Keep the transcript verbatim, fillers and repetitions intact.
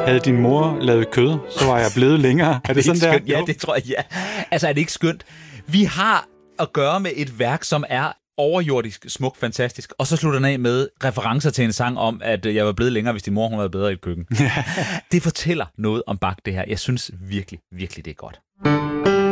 havde din mor lavet kød, så var jeg blevet længere. Er det sådan der? Skønt? Ja, det tror jeg, ja. Altså, er det ikke skønt? Vi har at gøre med et værk, som er overjordisk, smuk, fantastisk. Og så slutter den af med referencer til en sang om, at jeg var blevet længere, hvis din mor hun var bedre i et køkken. Det fortæller noget om Bach, det her. Jeg synes virkelig, virkelig, det er godt.